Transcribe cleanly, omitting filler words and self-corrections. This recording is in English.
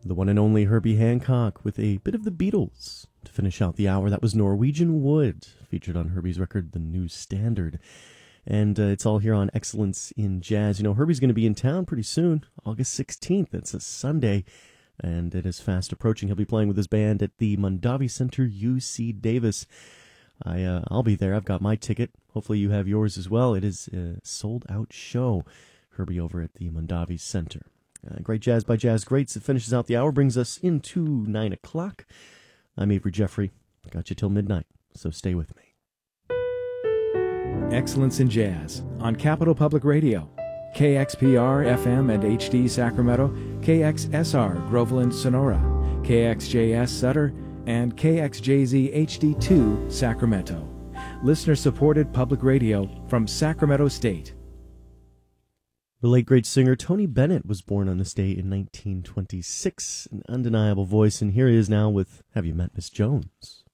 The one and only Herbie Hancock with a bit of the Beatles. To finish out the hour, that was Norwegian Wood, featured on Herbie's record, The New Standard. And it's all here on Excellence in Jazz. You know, Herbie's going to be in town pretty soon, August 16th. It's a Sunday, and it is fast approaching. He'll be playing with his band at the Mondavi Center, UC Davis. I'll be there. I've got my ticket. Hopefully you have yours as well. It is a sold-out show. Herbie over at the Mondavi Center. Great Jazz by Jazz Greats. It finishes out the hour, brings us into 9 o'clock. I'm Avery Jeffrey. Got you till midnight, so stay with me. Excellence in Jazz on Capital Public Radio. KXPR FM and HD Sacramento, KXSR Groveland Sonora, KXJS Sutter, and KXJZ HD2 Sacramento. Listener-supported public radio from Sacramento State. The late great singer Tony Bennett was born on this day in 1926. An undeniable voice, and here he is now with Have You Met Miss Jones?